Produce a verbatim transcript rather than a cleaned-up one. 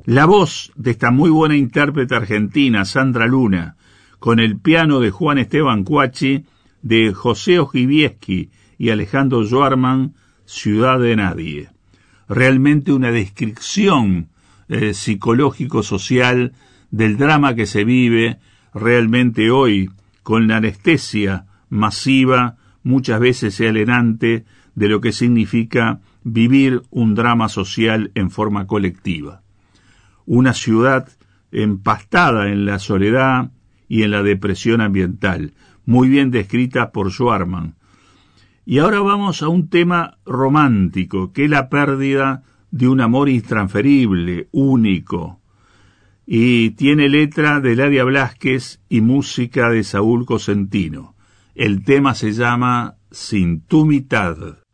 La voz de esta muy buena intérprete argentina, Sandra Luna, con el piano de Juan Esteban Cuachi, de José Ojibieski y Alejandro Joarman, Ciudad de Nadie. Realmente una descripción eh, psicológico-social del drama que se vive realmente hoy, con la anestesia masiva, muchas veces alienante, de lo que significa vivir un drama social en forma colectiva. Una ciudad empastada en la soledad y en la depresión ambiental, muy bien descrita por Joarman. Y ahora vamos a un tema romántico, que es la pérdida de un amor intransferible, único, y tiene letra de Ladia Blasquez y música de Saúl Cosentino. El tema se llama Sin tu mitad.